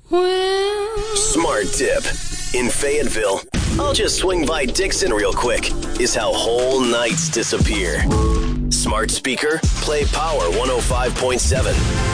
Well, Smart Tip. In Fayetteville, I'll just swing by Dixon real quick, is how whole nights disappear. Smart speaker, play Power 105.7.